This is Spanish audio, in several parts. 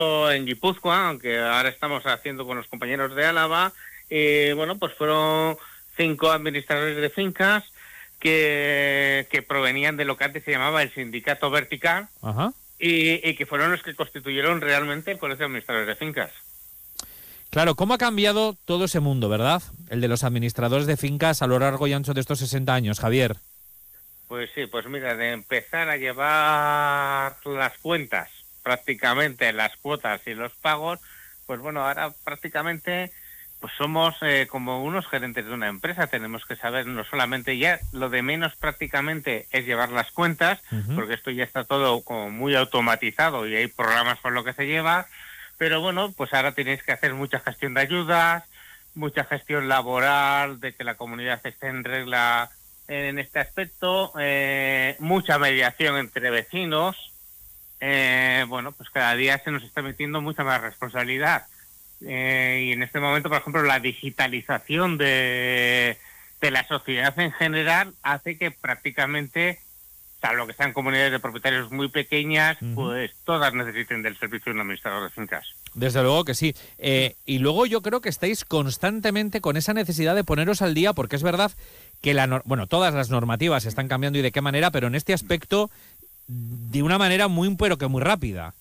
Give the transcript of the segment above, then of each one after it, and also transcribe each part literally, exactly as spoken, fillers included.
en Guipúzcoa, aunque ahora estamos haciendo con los compañeros de Álava, y bueno, pues fueron cinco administradores de fincas que, que provenían de lo que antes se llamaba el sindicato vertical. Ajá. Y, y que fueron los que constituyeron realmente el Colegio de Administradores de Fincas. Claro, ¿cómo ha cambiado todo ese mundo, verdad? El de los administradores de fincas a lo largo y ancho de estos sesenta años, Javier. Pues sí, pues mira, de empezar a llevar las cuentas, prácticamente las cuotas y los pagos, pues bueno, ahora prácticamente pues somos eh, como unos gerentes de una empresa. Tenemos que saber no solamente ya, lo de menos prácticamente es llevar las cuentas, uh-huh. porque esto ya está todo como muy automatizado y hay programas por lo que se lleva, pero bueno, pues ahora tenéis que hacer mucha gestión de ayudas, mucha gestión laboral, de que la comunidad esté en regla en este aspecto, eh, mucha mediación entre vecinos, eh, bueno, pues cada día se nos está metiendo mucha más responsabilidad. Eh, y en este momento, por ejemplo, la digitalización de, de la sociedad en general hace que prácticamente, salvo que sean comunidades de propietarios muy pequeñas, uh-huh. pues todas necesiten del servicio de un administrador de fincas. Desde luego que sí. Eh, y luego yo creo que estáis constantemente con esa necesidad de poneros al día, porque es verdad que la no- bueno, todas las normativas están cambiando y de qué manera, pero en este aspecto de una manera muy, pero que muy rápida.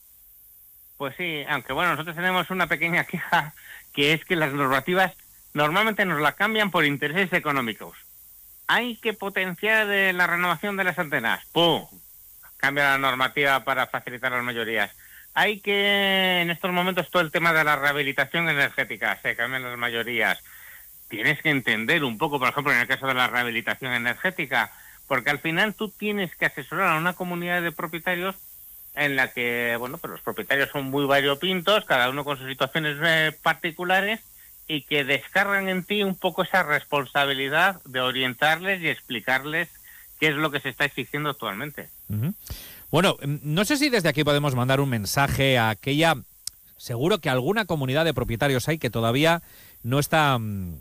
Pues sí, aunque bueno, nosotros tenemos una pequeña queja, que es que las normativas normalmente nos las cambian por intereses económicos. Hay que potenciar eh, la renovación de las antenas. ¡Pum! Cambia la normativa para facilitar las mayorías. Hay que, en estos momentos, todo el tema de la rehabilitación energética, se cambian las mayorías. Tienes que entender un poco, por ejemplo, en el caso de la rehabilitación energética, porque al final tú tienes que asesorar a una comunidad de propietarios en la que, bueno, pues los propietarios son muy variopintos, cada uno con sus situaciones eh, particulares, y que descargan en ti un poco esa responsabilidad de orientarles y explicarles qué es lo que se está exigiendo actualmente. Uh-huh. Bueno, no sé si desde aquí podemos mandar un mensaje a aquella... Seguro que alguna comunidad de propietarios hay que todavía no está,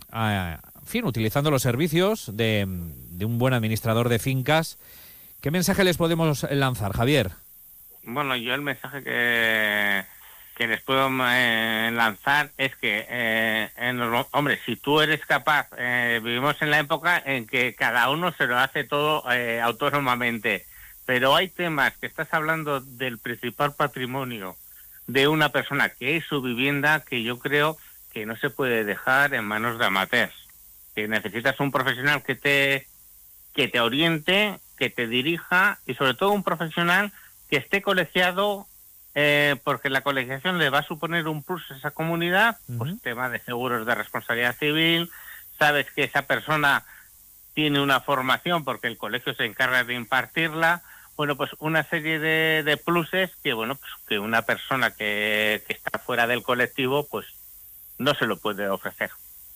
en fin, utilizando los servicios de, de un buen administrador de fincas. ¿Qué mensaje les podemos lanzar, Javier? Bueno, yo el mensaje que, que les puedo eh, lanzar es que, eh, en los, hombre, si tú eres capaz, eh, vivimos en la época en que cada uno se lo hace todo eh, autónomamente, pero hay temas que estás hablando del principal patrimonio de una persona, que es su vivienda, que yo creo que no se puede dejar en manos de amateurs, que necesitas un profesional que te, que te oriente, que te dirija, y sobre todo un profesional que esté colegiado, eh, porque la colegiación le va a suponer un plus a esa comunidad, uh-huh. pues tema de seguros de responsabilidad civil, sabes que esa persona tiene una formación porque el colegio se encarga de impartirla, bueno, pues una serie de, de pluses que, bueno, pues que una persona que, que está fuera del colectivo, pues no se lo puede ofrecer.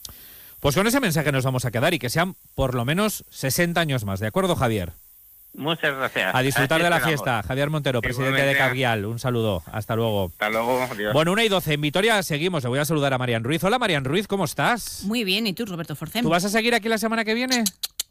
Pues con ese mensaje nos vamos a quedar y que sean por lo menos sesenta años más, ¿de acuerdo, Javier? Muchas gracias. A disfrutar de la fiesta. Javier Montero, presidente de Cavial. Un saludo. Hasta luego. Hasta luego. Adiós. Bueno, una y doce. En Vitoria seguimos. Le voy a saludar a Marian Ruiz. Hola, Marian Ruiz, ¿cómo estás? Muy bien. ¿Y tú, Roberto Forcem? ¿Tú vas a seguir aquí la semana que viene?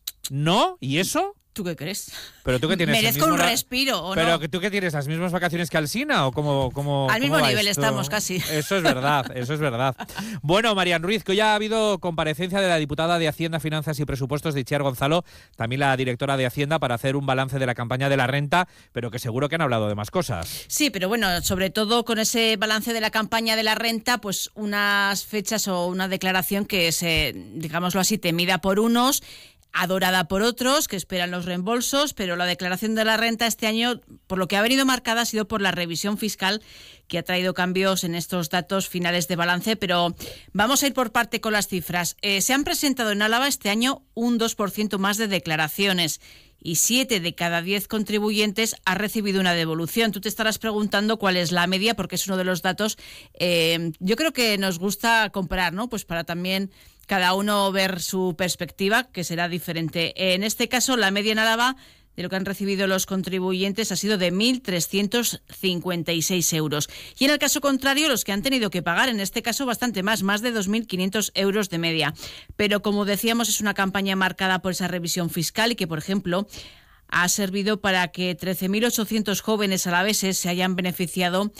¿No? ¿Y eso? ¿Tú qué crees? ¿Pero tú qué tienes? Merezco un respiro, ¿o no? ¿Pero que tú qué tienes? ¿Las mismas vacaciones que Alsina? ¿O cómo, cómo, Al mismo cómo nivel esto? Estamos casi. Eso es verdad, eso es verdad. Bueno, Marian Ruiz, que hoy ha habido comparecencia de la diputada de Hacienda, Finanzas y Presupuestos de Itziar Gonzalo, también la directora de Hacienda, para hacer un balance de la campaña de la renta, pero que seguro que han hablado de más cosas. Sí, pero bueno, sobre todo con ese balance de la campaña de la renta, pues unas fechas o una declaración que se, digámoslo así, temida por unos, adorada por otros, que esperan los reembolsos, pero la declaración de la renta este año, por lo que ha venido marcada, ha sido por la revisión fiscal, que ha traído cambios en estos datos finales de balance, pero vamos a ir por parte con las cifras. Eh, se han presentado en Álava este año un dos por ciento más de declaraciones y siete de cada diez contribuyentes ha recibido una devolución. Tú te estarás preguntando cuál es la media, porque es uno de los datos, eh, yo creo que nos gusta comparar, ¿no? Pues para también cada uno ver su perspectiva, que será diferente. En este caso, la media en Álava de lo que han recibido los contribuyentes ha sido de mil trescientos cincuenta y seis euros. Y en el caso contrario, los que han tenido que pagar, en este caso bastante más, más de dos mil quinientos euros de media. Pero como decíamos, es una campaña marcada por esa revisión fiscal y que, por ejemplo, ha servido para que trece mil ochocientos jóvenes alaveses se hayan beneficiado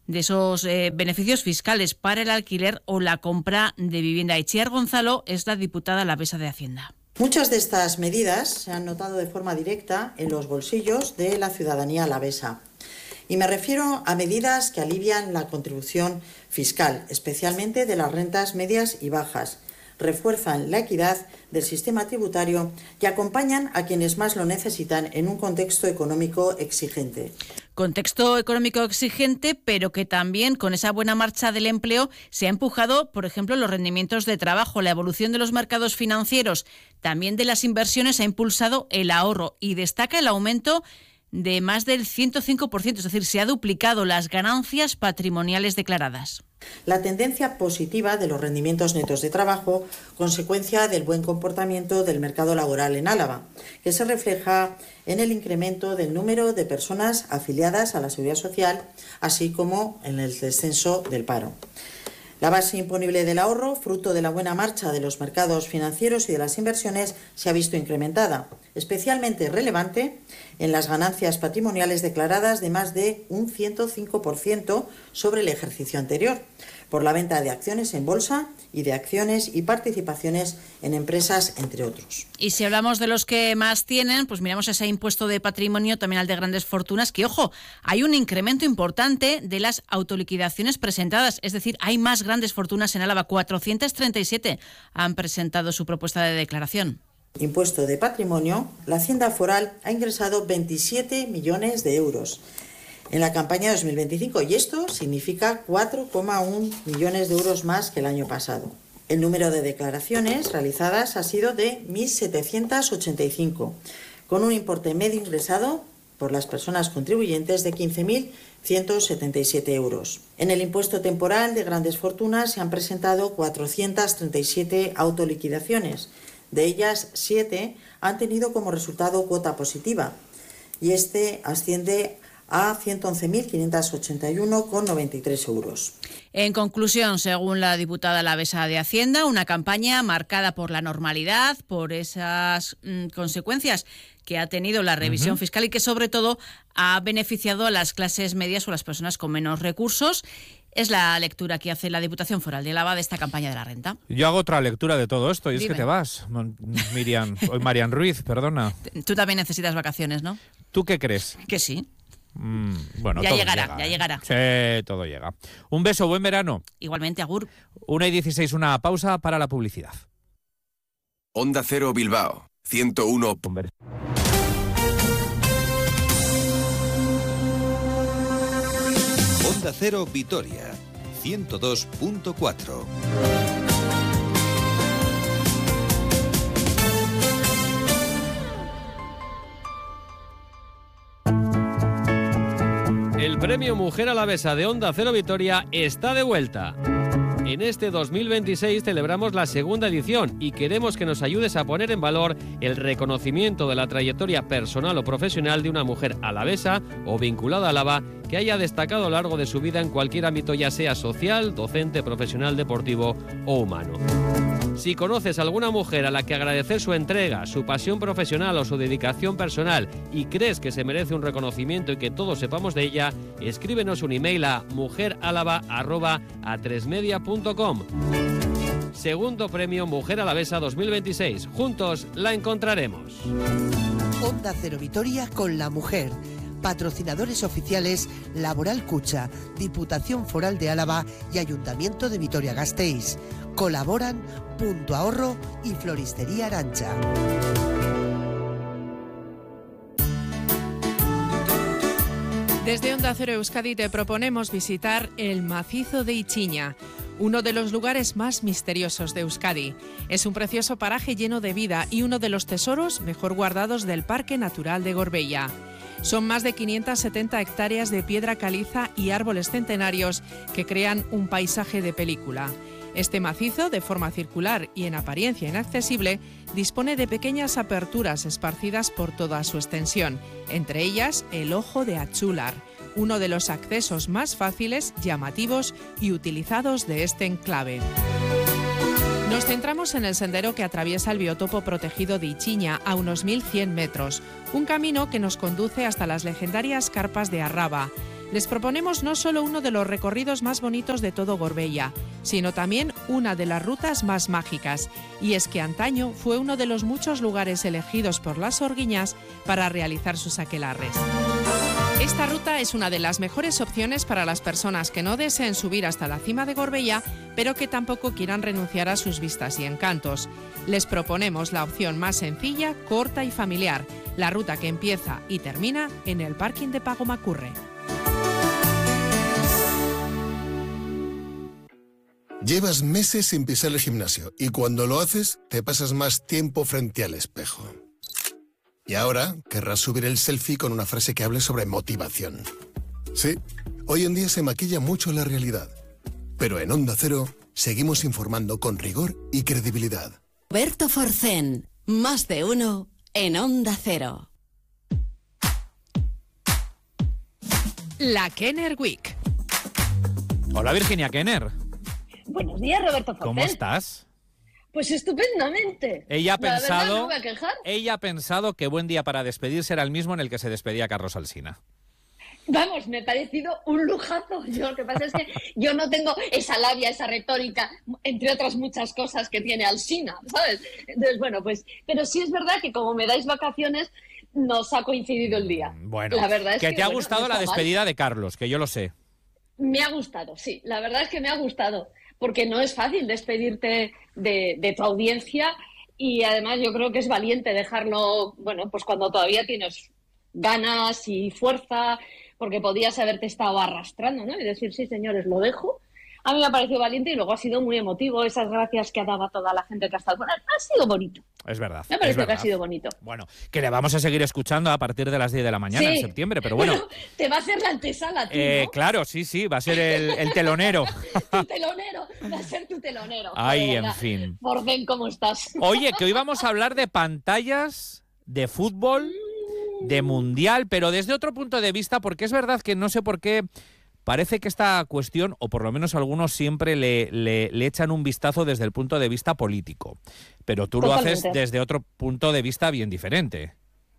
de esos eh, beneficios fiscales para el alquiler o la compra de vivienda. Itziar Gonzalo es la diputada alavesa de Hacienda. Muchas de estas medidas se han notado de forma directa en los bolsillos de la ciudadanía alavesa. Y me refiero a medidas que alivian la contribución fiscal, especialmente de las rentas medias y bajas, refuerzan la equidad del sistema tributario y acompañan a quienes más lo necesitan en un contexto económico exigente. Contexto económico exigente, pero que también con esa buena marcha del empleo se ha empujado, por ejemplo, los rendimientos de trabajo, la evolución de los mercados financieros, también de las inversiones ha impulsado el ahorro y destaca el aumento de más del ciento cinco por ciento, es decir, se ha duplicado las ganancias patrimoniales declaradas. La tendencia positiva de los rendimientos netos de trabajo, consecuencia del buen comportamiento del mercado laboral en Álava, que se refleja en el incremento del número de personas afiliadas a la Seguridad Social, así como en el descenso del paro. La base imponible del ahorro, fruto de la buena marcha de los mercados financieros y de las inversiones, se ha visto incrementada, especialmente relevante en las ganancias patrimoniales declaradas de más de un ciento cinco por ciento sobre el ejercicio anterior, por la venta de acciones en bolsa y de acciones y participaciones en empresas, entre otros. Y si hablamos de los que más tienen, pues miramos ese impuesto de patrimonio, también al de grandes fortunas, que, ojo, hay un incremento importante de las autoliquidaciones presentadas, es decir, hay más grandes fortunas en Álava, cuatrocientas treinta y siete han presentado su propuesta de declaración. Impuesto de patrimonio, la Hacienda Foral ha ingresado veintisiete millones de euros en la campaña dos mil veinticinco y esto significa cuatro coma uno millones de euros más que el año pasado. El número de declaraciones realizadas ha sido de mil setecientas ochenta y cinco, con un importe medio ingresado por las personas contribuyentes de quince mil ciento setenta y siete euros. En el impuesto temporal de grandes fortunas se han presentado cuatrocientas treinta y siete autoliquidaciones. De ellas, siete han tenido como resultado cuota positiva y este asciende a ciento once mil quinientos ochenta y uno coma noventa y tres euros. En conclusión, según la diputada alavesa de Hacienda, una campaña marcada por la normalidad, por esas mmm, consecuencias que ha tenido la revisión uh-huh. fiscal y que sobre todo ha beneficiado a las clases medias o a las personas con menos recursos. Es la lectura que hace la Diputación Foral de Álava de esta campaña de la renta. Yo hago otra lectura de todo esto y Dime. Es que te vas, Miriam, o Marian Ruiz, perdona. Tú también necesitas vacaciones, ¿no? ¿Tú qué crees? Que sí. Mm, bueno, ya todo llegará, llega, ya ¿eh? llegará. Sí, todo llega. Un beso, buen verano. Igualmente, agur. una y dieciséis, una pausa para la publicidad. Onda Cero Bilbao, ciento uno. Onda Cero Vitoria, ciento dos punto cuatro. El Premio Mujer Alavesa de Onda Cero Vitoria está de vuelta. En este dos mil veintiséis celebramos la segunda edición y queremos que nos ayudes a poner en valor el reconocimiento de la trayectoria personal o profesional de una mujer alavesa o vinculada a Álava que haya destacado a lo largo de su vida en cualquier ámbito, ya sea social, docente, profesional, deportivo o humano. Si conoces a alguna mujer a la que agradecer su entrega, su pasión profesional o su dedicación personal y crees que se merece un reconocimiento y que todos sepamos de ella, escríbenos un email a mujeralava arroba a tres media punto com. Segundo Premio Mujer Alavesa dos mil veintiséis. Juntos la encontraremos. Onda Cero Vitoria con la mujer. Patrocinadores oficiales Laboral Cucha, Diputación Foral de Álava y Ayuntamiento de Vitoria-Gasteiz. Colaboran Punto Ahorro y Floristería Arancha. Desde Onda Cero Euskadi te proponemos visitar el Macizo de Ichiña, uno de los lugares más misteriosos de Euskadi. Es un precioso paraje lleno de vida y uno de los tesoros mejor guardados del Parque Natural de Gorbella. Son más de quinientas setenta hectáreas de piedra caliza y árboles centenarios que crean un paisaje de película. Este macizo, de forma circular y en apariencia inaccesible, dispone de pequeñas aperturas esparcidas por toda su extensión, entre ellas el Ojo de Achular, uno de los accesos más fáciles, llamativos y utilizados de este enclave. Nos centramos en el sendero que atraviesa el biotopo protegido de Ichiña a unos mil cien metros, un camino que nos conduce hasta las legendarias carpas de Arraba. Les proponemos no solo uno de los recorridos más bonitos de todo Gorbella, sino también una de las rutas más mágicas. Y es que antaño fue uno de los muchos lugares elegidos por las orguiñas para realizar sus aquelarres. Esta ruta es una de las mejores opciones para las personas que no deseen subir hasta la cima de Gorbella, pero que tampoco quieran renunciar a sus vistas y encantos. Les proponemos la opción más sencilla, corta y familiar, la ruta que empieza y termina en el parking de Pagomacurre. Llevas meses sin pisar el gimnasio y cuando lo haces te pasas más tiempo frente al espejo. Y ahora querrás subir el selfie con una frase que hable sobre motivación. Sí, hoy en día se maquilla mucho la realidad, pero en Onda Cero seguimos informando con rigor y credibilidad. Roberto Forcén, más de uno en Onda Cero. La Kenner Week. Hola Virginia Kenner. Buenos días, Roberto Forcén. ¿Cómo estás? Pues estupendamente. Ella ha La pensado, verdad, no me voy a quejar. ella ha pensado que buen día para despedirse era el mismo en el que se despedía Carlos Alsina. Vamos, me ha parecido un lujazo. Yo, lo que pasa es que yo no tengo esa labia, esa retórica, entre otras muchas cosas que tiene Alsina, ¿sabes? Entonces, bueno, pues, pero sí es verdad que como me dais vacaciones, nos ha coincidido el día. Bueno, la verdad es que, que te ha bueno, gustado no la está mal. despedida de Carlos, que yo lo sé. Me ha gustado, sí. La verdad es que me ha gustado, porque no es fácil despedirte de, de tu audiencia y además yo creo que es valiente dejarlo, bueno, pues cuando todavía tienes ganas y fuerza, porque podías haberte estado arrastrando, ¿no? Y decir, sí, señores, lo dejo. A mí me ha parecido valiente y luego ha sido muy emotivo. Esas gracias que ha dado a toda la gente que ha estado con él. Ha sido bonito. Es verdad. Me ha parecido es verdad. que ha sido bonito. Bueno, que le vamos a seguir escuchando a partir de las diez de la mañana Sí. en septiembre, pero bueno. Bueno, te va a hacer la antesala a ti, eh, ¿no? Claro, sí, sí, va a ser el, el telonero. Tu telonero. Va a ser tu telonero. Ay, De en verdad. fin. Borden, ¿cómo estás? Oye, que hoy vamos a hablar de pantallas, de fútbol, de mundial, pero desde otro punto de vista, porque es verdad que no sé por qué parece que esta cuestión, o por lo menos algunos siempre le, le, le echan un vistazo desde el punto de vista político, pero tú Totalmente. lo haces desde otro punto de vista bien diferente.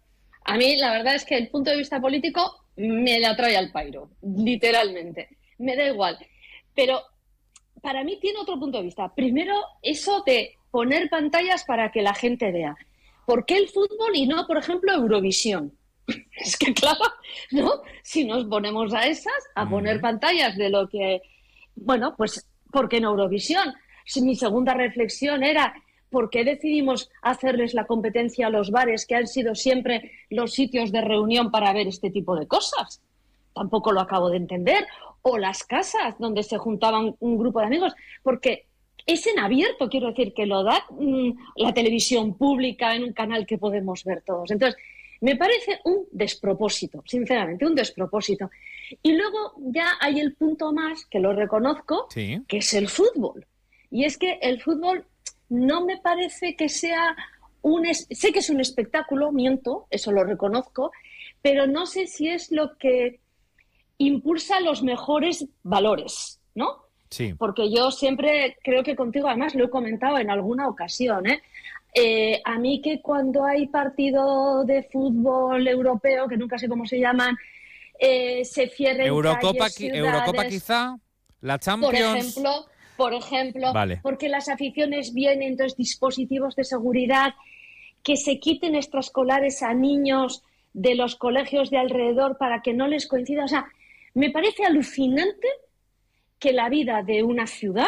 A mí la verdad es que el punto de vista político me la trae al pairo, literalmente. Me da igual. Pero para mí tiene otro punto de vista. Primero, eso de poner pantallas para que la gente vea. ¿Por qué el fútbol y no, por ejemplo, Eurovisión? Es que claro, ¿no? Si nos ponemos a esas, a poner pantallas de lo que... Bueno, pues, ¿por qué no Eurovisión? Si mi segunda reflexión era, ¿por qué decidimos hacerles la competencia a los bares, que han sido siempre los sitios de reunión para ver este tipo de cosas? Tampoco lo acabo de entender. O las casas donde se juntaban un grupo de amigos, porque es en abierto, quiero decir, que lo da mmm, la televisión pública en un canal que podemos ver todos. Entonces, me parece un despropósito, sinceramente, un despropósito. Y luego ya hay el punto más, que lo reconozco, Sí. que es el fútbol. Y es que el fútbol no me parece que sea un... Es- sé que es un espectáculo, miento, eso lo reconozco, pero no sé si es lo que impulsa los mejores valores, ¿no? Sí. Porque yo siempre creo que contigo, además lo he comentado en alguna ocasión, ¿eh? Eh, a mí que cuando hay partido de fútbol europeo, que nunca sé cómo se llaman, eh, se cierren Eurocopa, calles, qui- ciudades, Eurocopa quizá, la por Champions. ejemplo, por ejemplo, Vale. porque las aficiones vienen, entonces dispositivos de seguridad, que se quiten extraescolares a niños de los colegios de alrededor para que no les coincida. O sea, me parece alucinante que la vida de una ciudad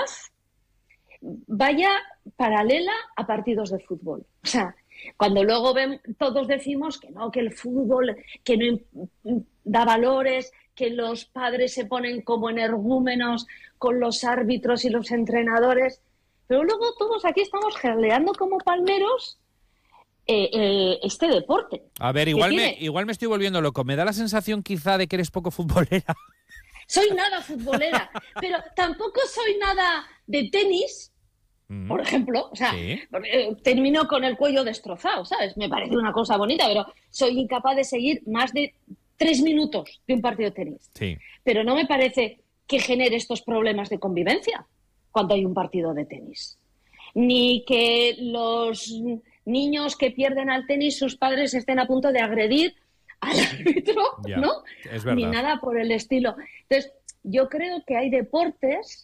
vaya paralela a partidos de fútbol. O sea, cuando luego ven, todos decimos que no, que el fútbol, que no im- da valores, que los padres se ponen como energúmenos con los árbitros y los entrenadores, pero luego todos aquí estamos jaleando como palmeros eh, eh, este deporte. A ver, que igual me, tiene- igual me estoy volviendo loco. Me da la sensación quizá de que eres poco futbolera. Soy nada futbolera, pero tampoco soy nada de tenis, Mm. por ejemplo. O sea, Sí. eh, termino con el cuello destrozado, ¿sabes? Me parece una cosa bonita, pero soy incapaz de seguir más de tres minutos de un partido de tenis. Sí. Pero no me parece que genere estos problemas de convivencia cuando hay un partido de tenis. Ni que los niños que pierden al tenis, sus padres estén a punto de agredir al árbitro, Ya, ¿no? es verdad. Ni nada por el estilo. Entonces, yo creo que hay deportes